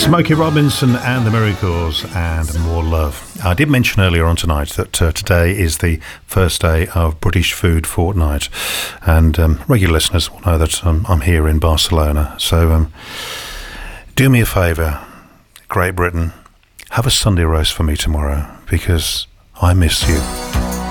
Smokey Robinson and the Miracles and More Love. I did mention earlier on tonight that today is the first day of British Food Fortnight, and regular listeners will know that I'm here in Barcelona. So do me a favour, Great Britain, have a Sunday roast for me tomorrow, because I miss you.